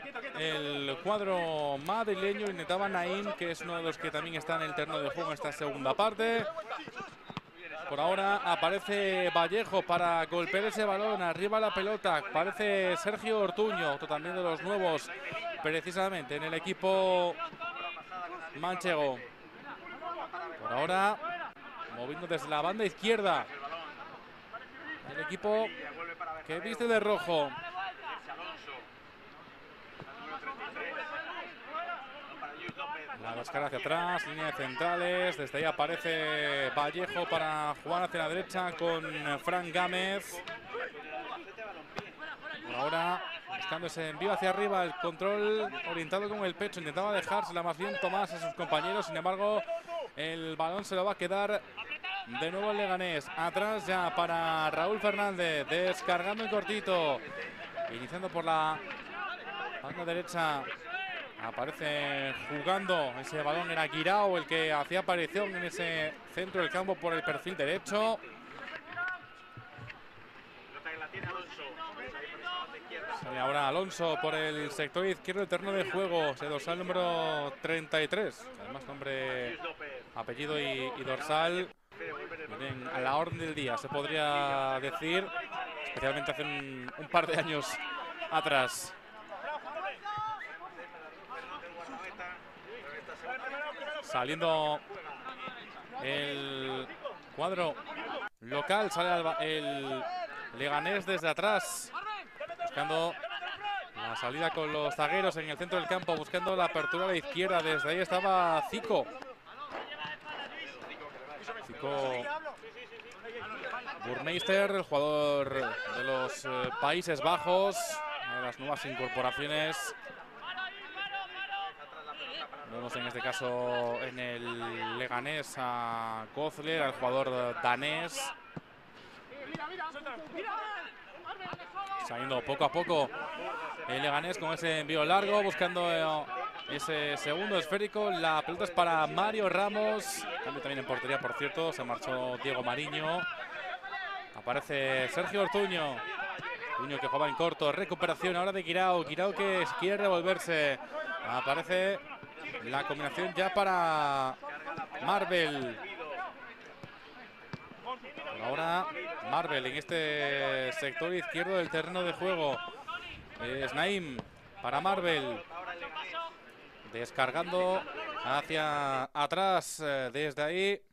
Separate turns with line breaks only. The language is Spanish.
el cuadro madrileño. Intentaba Naim, que es uno de los que también está en el terreno de juego en esta segunda parte. Por ahora aparece Vallejo para golpear ese balón. Arriba la pelota. Parece Sergio Ortuño, otro también de los nuevos, precisamente en el equipo manchego. Por ahora, moviendo desde la banda izquierda. El equipo que viste de rojo. La descarga hacia atrás, línea de centrales. Desde ahí aparece Vallejo para jugar hacia la derecha con Fran Gámez. Por ahora, buscando ese envío hacia arriba, el control orientado con el pecho. Intentaba dejársela más bien Tomás a sus compañeros. Sin embargo, el balón se lo va a quedar de nuevo el Leganés. Atrás ya para Raúl Fernández, descargando en cortito. Iniciando por la banda derecha. Aparece jugando ese balón, era Guirao el que hacía aparición en ese centro del campo por el perfil derecho. Sale ahora Alonso por el sector izquierdo del terreno de juego. Se dorsal número 33. Además nombre, apellido y dorsal vienen a la orden del día, se podría decir. Especialmente hace un par de años atrás. Saliendo el cuadro local, sale el Leganés desde atrás, buscando la salida con los zagueros en el centro del campo, buscando la apertura a la izquierda. Desde ahí estaba Zico. Burmeister, el jugador de los Países Bajos, una de las nuevas incorporaciones. Vemos en este caso en el Leganés a Kozler, al jugador danés. Saliendo poco a poco el Leganés con ese envío largo, buscando ese segundo esférico. La pelota es para Mario Ramos. Cambio también en portería, por cierto. Se marchó Diego Mariño. Aparece Sergio Ortuño. Ortuño que jugaba en corto. Recuperación ahora de Guirao. Guirao que quiere revolverse. Aparece la combinación ya para Marvel. Ahora Marvel en este sector izquierdo del terreno de juego. Es Naim para Marvel. Descargando hacia atrás. Desde ahí